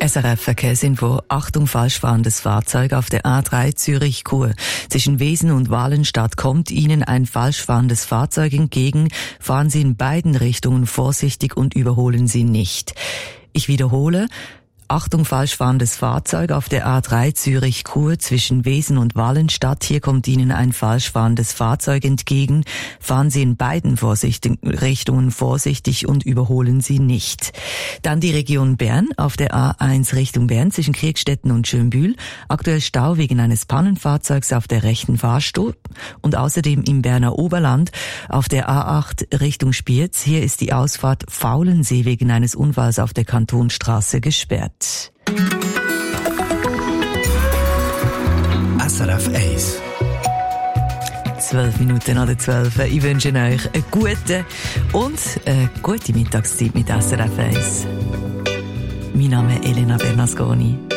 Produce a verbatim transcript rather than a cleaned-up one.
S R F Verkehrsinfo. Achtung, falsch fahrendes Fahrzeug auf der A drei Zürich-Chur. Zwischen Wesen und Walenstadt kommt Ihnen ein falsch fahrendes Fahrzeug entgegen. Fahren Sie in beiden Richtungen vorsichtig und überholen Sie nicht. Ich wiederhole. Achtung, falsch fahrendes Fahrzeug auf der A drei Zürich-Chur zwischen Wesen und Walenstadt. Hier kommt Ihnen ein falsch fahrendes Fahrzeug entgegen. Fahren Sie in beiden vorsichtig, Richtungen vorsichtig und überholen Sie nicht. Dann die Region Bern auf der A eins Richtung Bern zwischen Kriegstetten und Schönbühl. Aktuell Stau wegen eines Pannenfahrzeugs auf der rechten Fahrspur. Und außerdem im Berner Oberland auf der A acht Richtung Spiez. Hier ist die Ausfahrt Faulensee wegen eines Unfalls auf der Kantonstraße gesperrt. S R F eins. Zwölf Minuten oder zwölf. Ich wünsche euch eine gute und eine gute Mittagszeit mit S R F eins. Mein Name ist Elena Bernasconi.